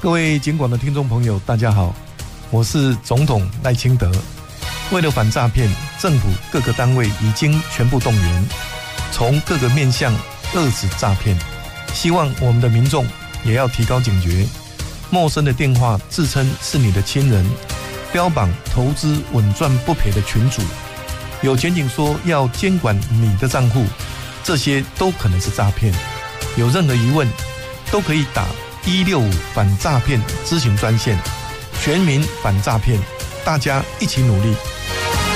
各位警广的听众朋友，大家好，我是总统赖清德。为了反诈骗，政府各个单位已经全部动员，从各个面向遏止诈骗。希望我们的民众也要提高警觉，陌生的电话自称是你的亲人，标榜投资稳赚不赔的群组，有前景说要监管你的账户，这些都可能是诈骗。有任何疑问，都可以打165反诈骗咨询专线，全民反诈骗，大家一起努力。